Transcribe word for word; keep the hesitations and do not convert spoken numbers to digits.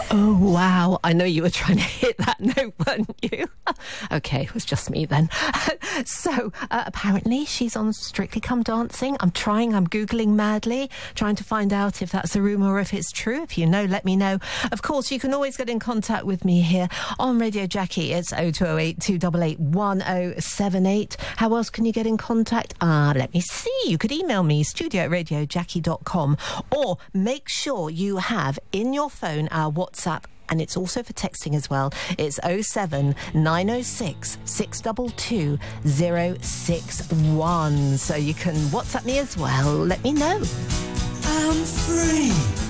Oh, wow. I know you were trying to hit that note, weren't you? Okay, it was just me then. So, uh, apparently she's on Strictly Come Dancing. I'm trying, I'm Googling madly, trying to find out if that's a rumour or if it's true. If you know, let me know. Of course, you can always get in contact with me here on Radio Jackie. It's oh two oh eight, two eight eight, one oh seven eight. How else can you get in contact? Ah, let me see. You could email me, studio at radio jackie dot com, or make sure you have in your phone our WhatsApp. And it's also for texting as well. It's oh seven nine oh six, six two two, oh six one. So you can WhatsApp me as well. Let me know. I'm free.